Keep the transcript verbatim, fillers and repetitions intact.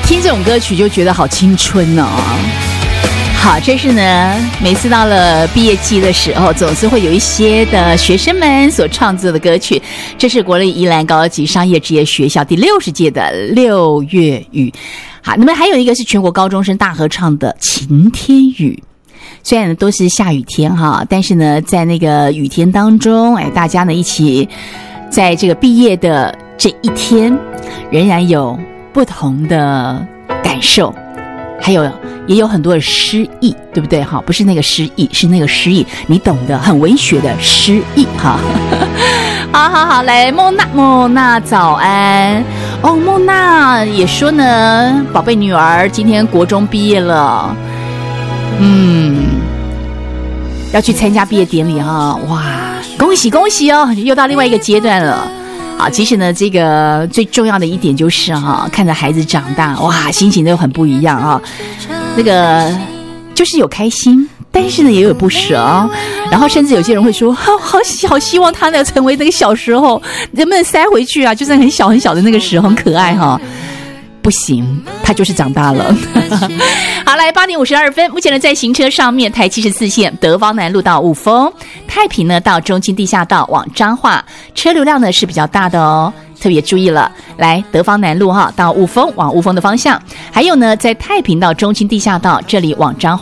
听这种歌曲就觉得好青春哦。好，这是呢，每次到了毕业季的时候，总是会有一些的学生们所创作的歌曲。这是国立宜兰高级商业职业学校第六十届的六月雨。好，那么还有一个是全国高中生大合唱的晴天雨。虽然都是下雨天哈，但是呢，在那个雨天当中，哎，大家呢一起在这个毕业的这一天，仍然有不同的感受。还有也有很多的诗意，对不对哈？不是那个诗意，是那个诗意，你懂得，很文学的诗意哈。好好好，来莫娜，莫娜早安哦。莫娜也说呢，宝贝女儿今天国中毕业了，嗯，要去参加毕业典礼哈。哇，恭喜恭喜哦，又到另外一个阶段了。好，其实呢，这个最重要的一点就是哈、啊，看着孩子长大，哇，心情都很不一样啊。那个就是有开心，但是呢也有不舍啊。然后甚至有些人会说，好好好希望他呢成为那个小时候，能不能塞回去啊？就是很小很小的那个时候，很可爱哈、啊。不行，他就是长大了。好，来八点五十二分，目前呢在行车上面，台七十四线德芳南路到雾峰，太平呢到中清地下道往彰化，车流量呢是比较大的哦，特别注意了。来德芳南路哈到雾峰往雾峰的方向，还有呢在太平到中清地下道这里往彰化。